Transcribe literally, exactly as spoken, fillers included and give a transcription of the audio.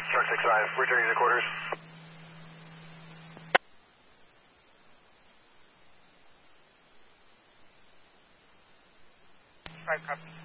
Shark six five, returning to quarters. Five copy.